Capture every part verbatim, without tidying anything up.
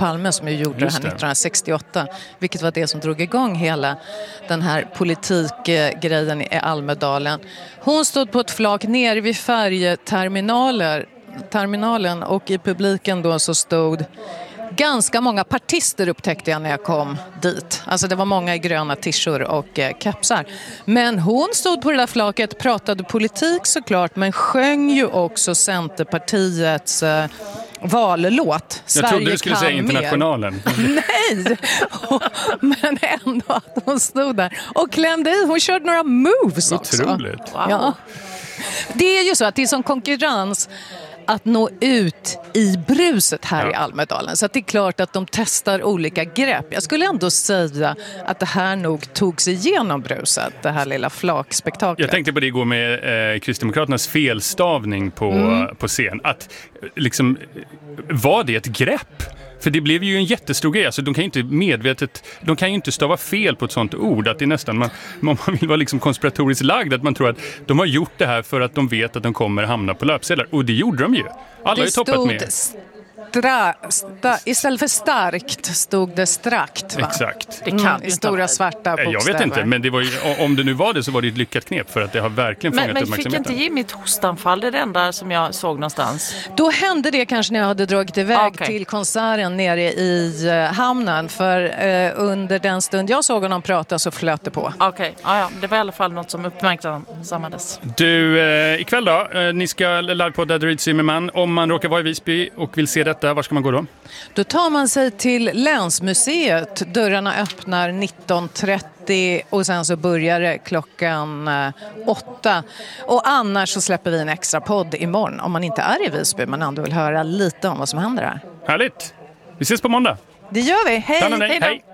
Palme som ju gjorde Just det här det. nittonhundrasextioåtta, vilket var det som drog igång hela den här politikgrejen i Almedalen. Hon stod på ett flak nere vid färjeterminaler terminalen och i publiken då så stod ganska många partister, upptäckte jag när jag kom dit. Alltså det var många i gröna tishor och eh, kepsar. Men hon stod på det där flaket, pratade politik såklart, men sjöng ju också Centerpartiets eh, vallåt. Jag Sverige trodde du skulle kan säga mer. Internationalen. Nej! Men ändå att hon stod där och klämde i. Hon körde några moves också. Otroligt. Wow. Ja. Det är ju så att det är som konkurrens att nå ut i bruset här Ja. i Almedalen. Så att det är klart att de testar olika grepp. Jag skulle ändå säga att det här nog tog sig igenom bruset, det här lilla flakspektaklet. Jag tänkte på det igår med eh, Kristdemokraternas felstavning på, mm. på scen. Att liksom, var det ett grepp? För det blev ju en jättestor grej. Alltså, de kan ju inte medvetet, de kan ju inte stava fel på ett sånt ord. Att det är nästan, man, om man vill vara liksom konspiratoriskt lagd, att man tror att de har gjort det här för att de vet att de kommer hamna på löpsedlar. Och det gjorde de ju. Alla har ju toppat med. Stra, sta, istället för starkt stod det strakt, va? Exakt. Det kan Mm, ju i inte stora ha- svarta Jag bokstäver. vet inte, men det var ju, om det nu var det så var det ett lyckat knep för att det har verkligen fångat Men, men fick uppmärksamheten. inte Jimmy ett hostanfall? Det är det enda som jag såg någonstans. Då hände det kanske när jag hade dragit iväg Okej. till konserten nere i uh, hamnen. För uh, under den stund jag såg honom prata så flöt det på. Okej, okay. ja, ja. Det var i alla fall något som uppmärksammades. Du, eh, ikväll då, eh, ni ska livepodda The Reed Zimmerman. Om man råkar vara i Visby och vill se detta, var ska man gå då? Då tar man sig till Länsmuseet. Dörrarna öppnar nitton trettio och sen så börjar det klockan eh, åtta. Och annars så släpper vi en extra podd imorgon om man inte är i Visby men ändå vill höra lite om vad som händer här. Härligt! Vi ses på måndag. Det gör vi. Hej! Ta hand om dig. Hej då. Hej!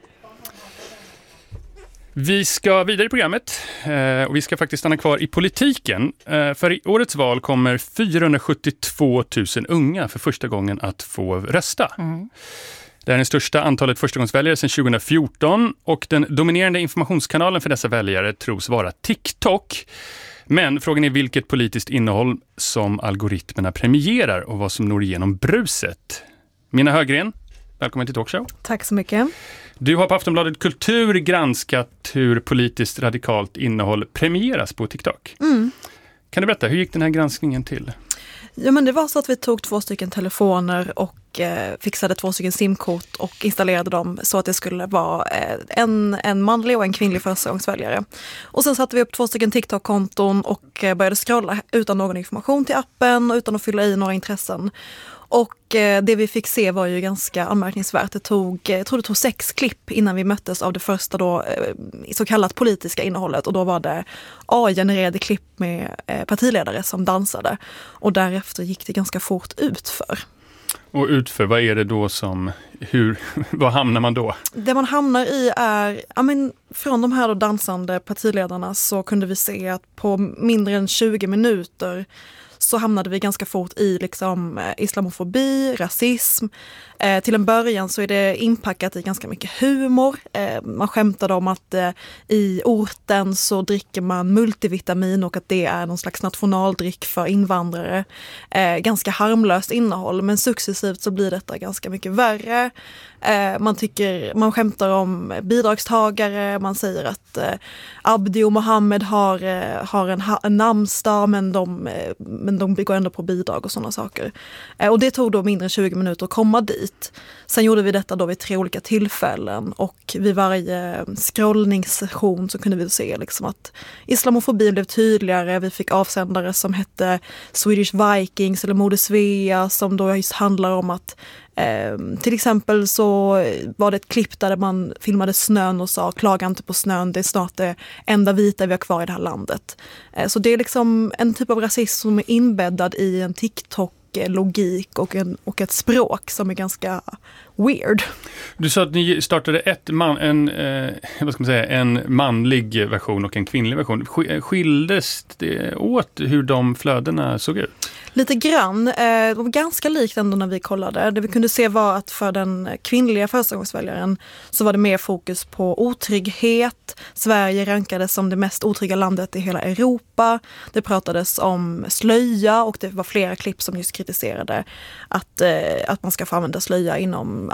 Vi ska vidare i programmet eh, och vi ska faktiskt stanna kvar i politiken. Eh, för i årets val kommer fyrahundrasjuttiotvå tusen unga för första gången att få rösta. Mm. Det är det största antalet förstagångsväljare sedan tjugohundrafjorton och den dominerande informationskanalen för dessa väljare tros vara TikTok. Men frågan är vilket politiskt innehåll som algoritmerna premierar och vad som når igenom bruset. Mina Högren, välkommen till Talkshow. Tack så mycket. Du har på Aftonbladet Kultur granskat hur politiskt radikalt innehåll premieras på TikTok. Mm. Kan du berätta, hur gick den här granskningen till? Ja, men det var så att vi tog två stycken telefoner och eh, fixade två stycken simkort och installerade dem så att det skulle vara eh, en, en manlig och en kvinnlig förstagångsväljare. Och sen satte vi upp två stycken TikTok-konton och eh, började scrolla utan någon information till appen och utan att fylla i några intressen. Och eh, det vi fick se var ju ganska anmärkningsvärt. Det tog, jag tror det tog sex klipp innan vi möttes av det första då, eh, så kallat politiska innehållet. Och då var det A I-genererade klipp med eh, partiledare som dansade. Och därefter gick det ganska fort utför. Och utför, vad är det då som, hur, vad hamnar man då? Det man hamnar i är, ja men från de här då dansande partiledarna så kunde vi se att på mindre än tjugo minuter så hamnade vi ganska fort i liksom islamofobi, rasism. Eh, till en början så är det inpackat i ganska mycket humor. Eh, man skämtade om att eh, i orten så dricker man multivitamin och att det är någon slags nationaldryck för invandrare. Eh, ganska harmlöst innehåll, men successivt så blir detta ganska mycket värre. Eh, man tycker, man skämtar om bidragstagare, man säger att eh, Abdi och Mohammed har, eh, har en, ha- en namnsdag men de, eh, men de går ändå på bidrag och sådana saker. Eh, och det tog då mindre än tjugo minuter att komma dit. Sen gjorde vi detta då vid tre olika tillfällen och vid varje scrollningssession så kunde vi se liksom att islamofobin blev tydligare. Vi fick avsändare som hette Swedish Vikings eller Moder Svea som då just handlar om att Eh, till exempel så var det ett klipp där man filmade snön och sa klaga inte på snön, det är snart det enda vita vi har kvar i det här landet. Eh, så det är liksom en typ av rasism som är inbäddad i en TikTok-logik och, en, och ett språk som är ganska weird. Du sa att ni startade ett man, en, eh, vad ska man säga, en manlig version och en kvinnlig version. Skildes det åt hur de flödena såg ut? Lite grann. Eh, det var ganska likt ändå när vi kollade. Det vi kunde se var att för den kvinnliga förstagångsväljaren så var det mer fokus på otrygghet. Sverige rankades som det mest otrygga landet i hela Europa. Det pratades om slöja och det var flera klipp som just kritiserade att, eh, att man ska få använda slöja inom